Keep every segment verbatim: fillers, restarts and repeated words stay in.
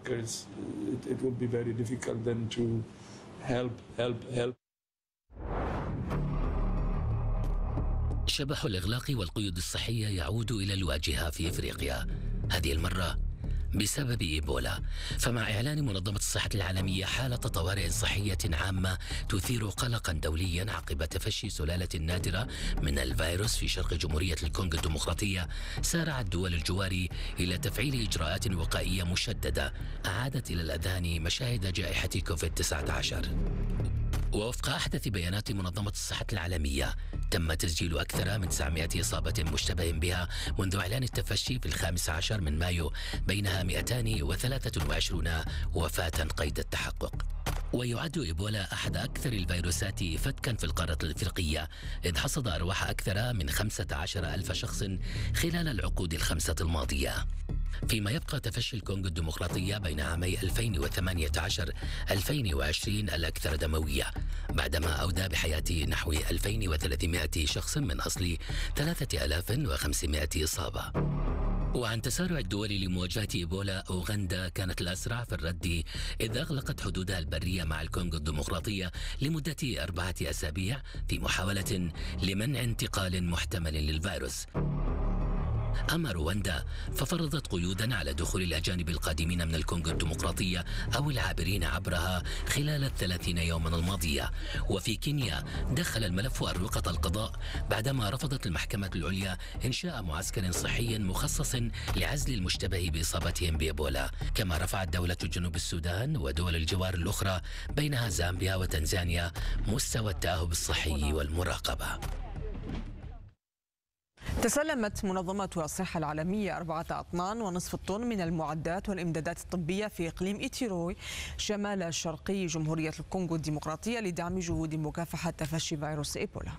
workers, it, it would be very difficult then to help, help, help. شبح الإغلاق والقيود الصحية يعود إلى الواجهة في إفريقيا، هذه المرة بسبب إيبولا. فمع إعلان منظمة الصحة العالمية حالة طوارئ صحية عامة تثير قلقا دوليا عقب تفشي سلالة نادرة من الفيروس في شرق جمهورية الكونغو الديمقراطية، سارعت دول الجوار إلى تفعيل إجراءات وقائية مشددة أعادت إلى الأذهان مشاهد جائحة كوفيد تسعة عشر. ووفق أحدث بيانات منظمة الصحة العالمية تم تسجيل أكثر من تسعمائة إصابة مشتبه بها منذ إعلان التفشي في الخامس عشر من مايو، بينها مئتين وثلاثة وعشرين وفاة قيد التحقق. ويعد إيبولا أحد أكثر الفيروسات فتكا في القارة الإفريقية، إذ حصد أرواح أكثر من خمسة عشر ألف شخص خلال العقود الخمسة الماضية. فيما يبقى تفشي الكونغو الديمقراطية بين عامي ألفين وثمانية عشر ألفين وعشرين الأكثر دموية، بعدما أودى بحياة نحو ألفين وثلاثمائة شخص من أصل ثلاثة آلاف وخمسمائة إصابة. وعن تسارع الدول لمواجهة إيبولا، أوغندا كانت الأسرع في الرد، إذ أغلقت حدودها البرية مع الكونغو الديمقراطية لمدة أربعة أسابيع في محاولة لمنع انتقال محتمل للفيروس. أما رواندا ففرضت قيودا على دخول الأجانب القادمين من الكونغو الديمقراطية أو العابرين عبرها خلال الثلاثين يوما الماضية. وفي كينيا دخل الملف أروقة القضاء بعدما رفضت المحكمة العليا إنشاء معسكر صحي مخصص لعزل المشتبه بإصابتهم بإيبولا. كما رفعت دولة جنوب السودان ودول الجوار الأخرى بينها زامبيا وتنزانيا مستوى التأهب الصحي والمراقبة. تسلمت منظمة الصحة العالمية أربعة أطنان ونصف الطن من المعدات والإمدادات الطبية في إقليم إيتيروي شمال الشرقي جمهورية الكونغو الديمقراطية لدعم جهود مكافحة تفشي فيروس إيبولا.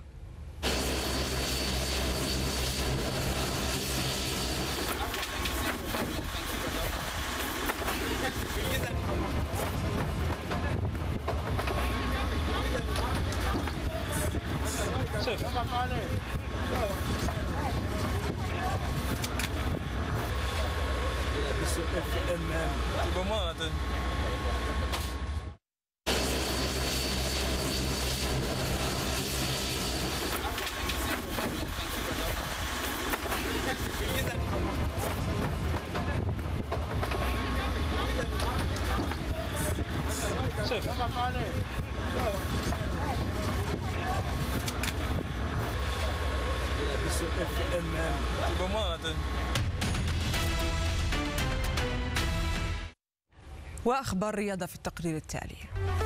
وأخبار رياضة في التقرير التالي.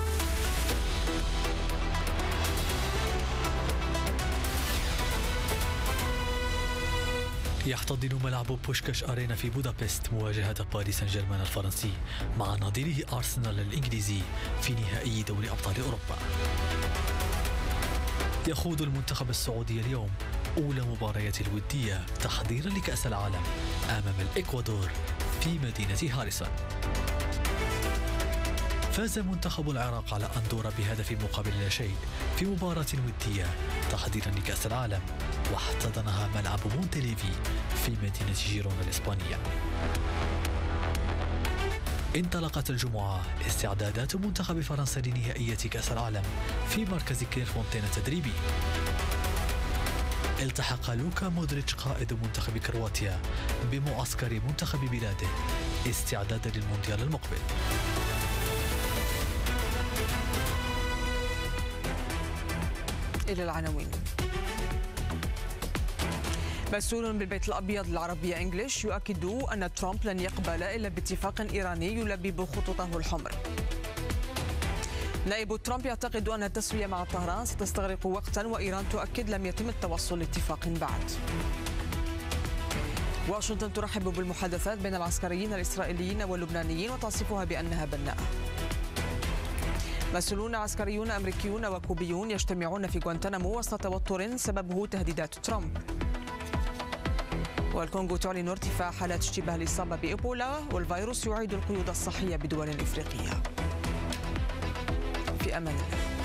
يحتضن ملعب بوشكاش أرينا في بودابست مواجهة باريس سان جيرمان الفرنسي مع نظيره أرسنال الإنجليزي في نهائي دوري أبطال أوروبا. يخوض المنتخب السعودي اليوم أولى مباريات الودية تحضيرا لكأس العالم أمام الإكوادور في مدينة هاريسون. فاز منتخب العراق على أندورا بهدف مقابل لا شيء في مباراة ودية تحضيرا لكأس العالم، واحتضنها ملعب مونتليفي في مدينة جيرونا الإسبانية. انطلقت الجمعة استعدادات منتخب فرنسا لنهائية كأس العالم في مركز كليرفونتين التدريبي. التحق لوكا مودريتش قائد منتخب كرواتيا بمعسكر منتخب بلاده استعدادا للمونديال المقبل. إلى العناوين. مسؤول بالبيت الأبيض العربية إنجليش يؤكد أن ترامب لن يقبل إلا باتفاق إيراني يلبي خطوطه الحمر. نائب ترامب يعتقد أن التسوية مع طهران ستستغرق وقتا، وإيران تؤكد لم يتم التوصل لاتفاق بعد. واشنطن ترحب بالمحادثات بين العسكريين الإسرائيليين واللبنانيين وتصفها بأنها بناءة. مسؤولون عسكريون أمريكيون وكوبيون يجتمعون في غوانتنامو وسط توتر سببه تهديدات ترامب. والكونغو تعلن ارتفاع حالات اشتباه الإصابة بإيبولا، والفيروس يعيد القيود الصحية بدول إفريقية. في أمان الله.